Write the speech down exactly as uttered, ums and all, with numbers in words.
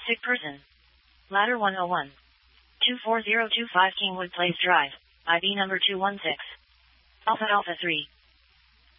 Sick person. Ladder one oh one. two four zero two five Kingwood Place Drive, I B number two one six. Alpha Alpha three.